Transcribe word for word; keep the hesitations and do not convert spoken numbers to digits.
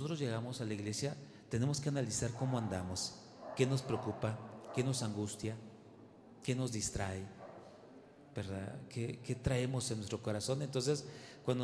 nosotros llegamos a la iglesia, tenemos que analizar cómo andamos, qué nos preocupa, qué nos angustia, qué nos distrae, ¿verdad? ¿Qué, qué traemos en nuestro corazón? Entonces, cuando